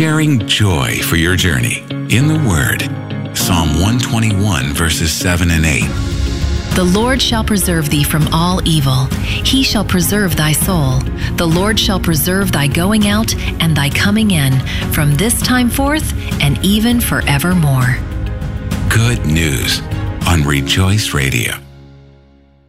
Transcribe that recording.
sharing joy for your journey in the Word. Psalm 121, verses 7 and 8. The Lord shall preserve thee from all evil. He shall preserve thy soul. The Lord shall preserve thy going out and thy coming in from this time forth and even forevermore. Good news on Rejoice Radio.